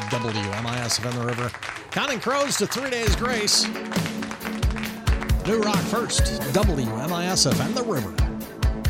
WMISF and the River. Counting crows to 3 days grace. New rock first. WMISF and the River.